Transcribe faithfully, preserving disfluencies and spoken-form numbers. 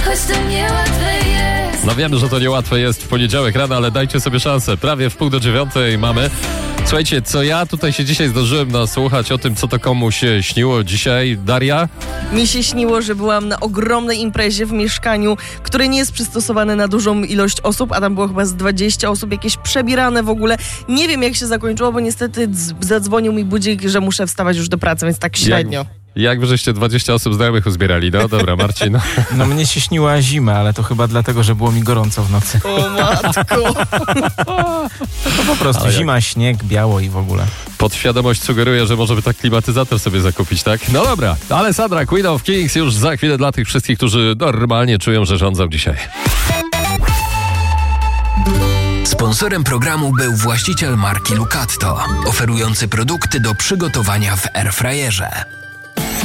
choć to niełatwe jest. No wiem, że to niełatwe jest w poniedziałek rano, ale dajcie sobie szansę. Prawie w pół do dziewiątej mamy. Słuchajcie, co ja tutaj się dzisiaj zdążyłem nasłuchać o tym, co to komu się śniło dzisiaj. Daria? Mi się śniło, że byłam na ogromnej imprezie w mieszkaniu, które nie jest przystosowane na dużą ilość osób, a tam było chyba z dwadzieścia osób, jakieś przebierane w ogóle. Nie wiem, jak się zakończyło, bo niestety dz- zadzwonił mi budzik, że muszę wstawać już do pracy, więc tak średnio. Jak, jak żeście dwadzieścia osób znajomych uzbierali? No dobra, Marcin. No mnie się śniła zima, ale to chyba dlatego, że było mi gorąco w nocy. O matko. To po prostu Ale zima, śnieg, biało i w ogóle. Podświadomość sugeruje, że może by tak klimatyzator sobie zakupić, tak? No dobra, Alessandra, Queen of Kings już za chwilę dla tych wszystkich, którzy normalnie czują, że rządzą dzisiaj. Sponsorem programu był właściciel marki Lucatto, oferujący produkty do przygotowania w airfryerze.